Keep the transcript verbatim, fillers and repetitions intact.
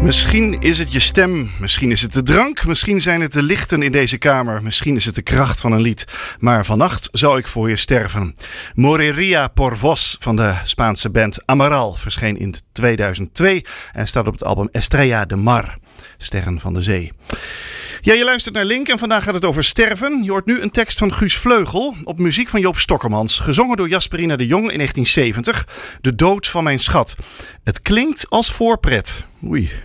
Misschien is het je stem, misschien is het de drank, misschien zijn het de lichten in deze kamer, misschien is het de kracht van een lied. Maar vannacht zou ik voor je sterven. Moriría por vos van de Spaanse band Amaral verscheen in tweeduizend twee en staat op het album Estrella de Mar, Sterren van de Zee. Ja, je luistert naar Link en vandaag gaat het over sterven. Je hoort nu een tekst van Guus Vleugel op muziek van Joop Stokkermans, gezongen door Jasperina de Jong in negentien zeventig. De dood van mijn schat. Het klinkt als voorpret. Oei.